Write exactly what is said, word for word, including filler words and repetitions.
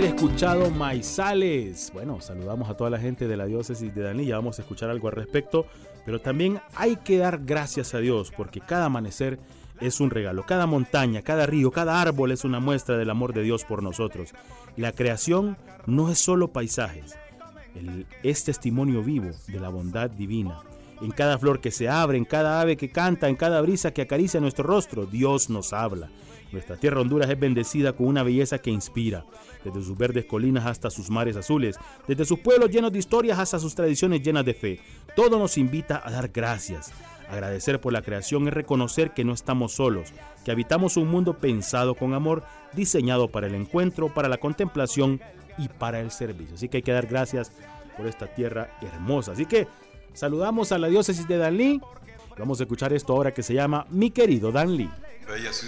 haber escuchado Maizales. Bueno, saludamos a toda la gente de la diócesis de Danlí, ya vamos a escuchar algo al respecto, pero también hay que dar gracias a Dios porque cada amanecer es un regalo, cada montaña, cada río, cada árbol es una muestra del amor de Dios por nosotros. La creación no es solo paisajes, el, es testimonio vivo de la bondad divina. En cada flor que se abre, en cada ave que canta, en cada brisa que acaricia nuestro rostro, Dios nos habla. Nuestra tierra Honduras es bendecida con una belleza que inspira, desde sus verdes colinas hasta sus mares azules, desde sus pueblos llenos de historias hasta sus tradiciones llenas de fe. Todo nos invita a dar gracias. Agradecer por la creación es reconocer que no estamos solos, que habitamos un mundo pensado con amor, diseñado para el encuentro, para la contemplación y para el servicio. Así que hay que dar gracias por esta tierra hermosa. Así que saludamos a la diócesis de Danlí. Vamos a escuchar esto ahora que se llama Mi querido Danlí.